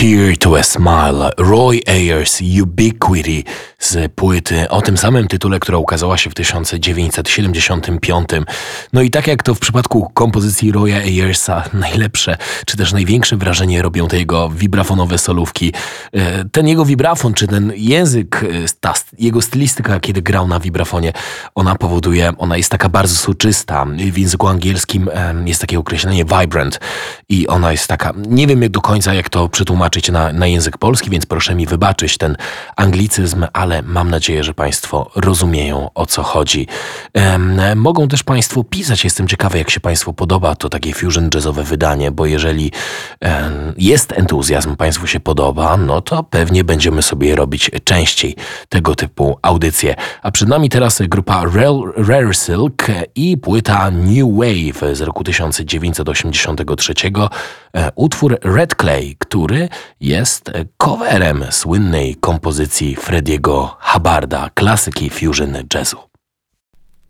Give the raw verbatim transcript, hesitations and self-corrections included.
Tear to a Smile, Roy Ayers, Ubiquity z płyty o tym samym tytule, która ukazała się w tysiąc dziewięćset siedemdziesiątym piątym. No i tak jak to w przypadku kompozycji Roya Ayersa, najlepsze, czy też największe wrażenie robią te jego wibrafonowe solówki. Ten jego wibrafon, czy ten język, ta jego stylistyka, kiedy grał na wibrafonie, ona powoduje, ona jest taka bardzo soczysta. W języku angielskim jest takie określenie vibrant i ona jest taka, nie wiem do końca jak to przetłumaczyć na, na język polski, więc proszę mi wybaczyć ten anglicyzm, ale mam nadzieję, że Państwo rozumieją, o co chodzi. Ehm, mogą też Państwo pisać, jestem ciekawy, jak się Państwu podoba to takie fusion jazzowe wydanie, bo jeżeli em, jest entuzjazm, Państwu się podoba, no to pewnie będziemy sobie robić częściej tego typu audycje. A przed nami teraz grupa Rare, Rare Silk i płyta New Wave z roku tysiąc dziewięćset osiemdziesiątego trzeciego, e, utwór Red Clay, który jest coverem słynnej kompozycji Frediego Hubbarda, klasyki fusion jazzu.